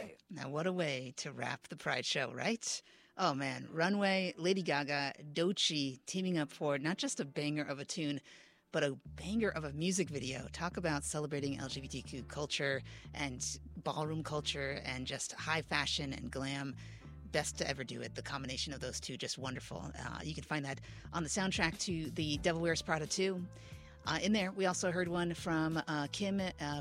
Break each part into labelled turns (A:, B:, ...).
A: Runway. Now, what a way to wrap the Pride show, right? Oh man, Runway, Lady Gaga, Doechii teaming up for not just a banger of a tune, but a banger of a music video. Talk about celebrating LGBTQ culture and ballroom culture and just high fashion and glam. Best to ever do it. The combination of those two, just wonderful. You can find that on the soundtrack to The Devil Wears Prada 2. In there, we also heard one from Kim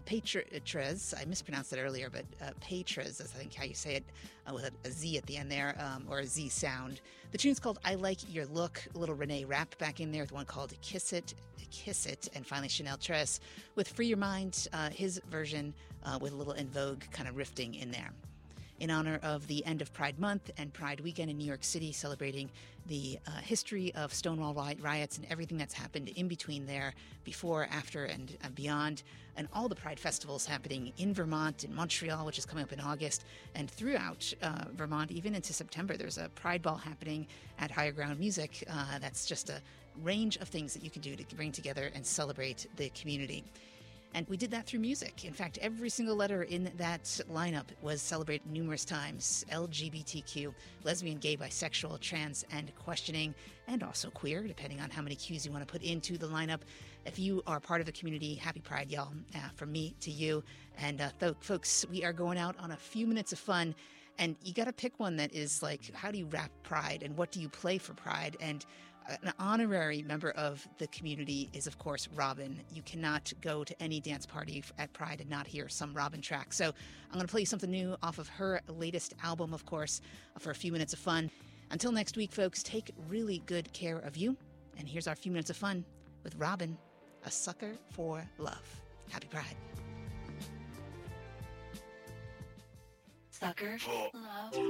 A: Petras. I mispronounced that earlier, but Petras, is I think how you say it, with a Z at the end there, or a Z sound. The tune's called I Like Your Look. A little Renee Rapp back in there with one called Kiss It, and finally Chanel Tress with Free Your Mind, his version with a little En Vogue kind of rifting in there. In honor of the end of Pride Month and Pride Weekend in New York City, celebrating the history of Stonewall riots and everything that's happened in between there, before, after, and beyond, and all the Pride festivals happening in Vermont, in Montreal, which is coming up in August, and throughout Vermont, even into September. There's a Pride Ball happening at Higher Ground Music. That's just a range of things that you can do to bring together and celebrate the community. And we did that through music. In fact, every single letter in that lineup was celebrated numerous times. LGBTQ, lesbian, gay, bisexual, trans, and questioning, and also queer, depending on how many Qs you want to put into the lineup. If you are part of the community, happy Pride, y'all, from me to you. And folks, we are going out on a few minutes of fun. And you got to pick one that is like, how do you wrap Pride? And what do you play for Pride? And an honorary member of the community is, of course, Robyn. You cannot go to any dance party at Pride and not hear some Robyn track. So I'm going to play you something new off of her latest album, of course, for a few minutes of fun. Until next week, folks, take really good care of you. And here's our few minutes of fun with Robyn, A Sucker for Love. Happy Pride.
B: Sucker for love.